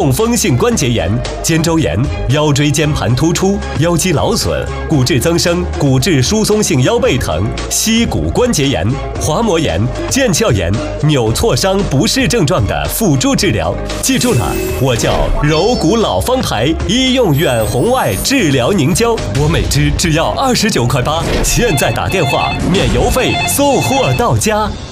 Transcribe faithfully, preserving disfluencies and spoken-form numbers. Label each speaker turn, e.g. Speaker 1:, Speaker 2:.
Speaker 1: 中风性关节炎、肩周炎、腰椎间盘突出、腰肌劳损、骨质增生、骨质疏松性腰背疼、膝骨关节炎、滑膜炎、腱鞘炎、扭挫伤不适症状的辅助治疗。记住了，我叫柔骨老方牌医用远红外治疗凝胶，我每支只要二十九块八，现在打电话免邮费送货到家。